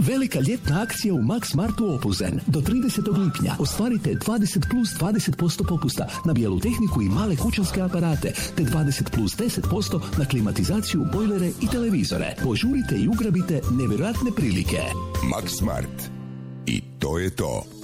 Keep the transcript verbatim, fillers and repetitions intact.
Velika ljetna akcija u Max Martu Opuzen. Do tridesetog lipnja ostvarite dvadeset plus dvadeset posto popusta na bijelu tehniku i male kućanske aparate, te dvadeset plus deset posto na klimatizaciju, bojlere i televizore. Požurite i ugrabite nevjerojatne prilike. Max Mart. I to je to.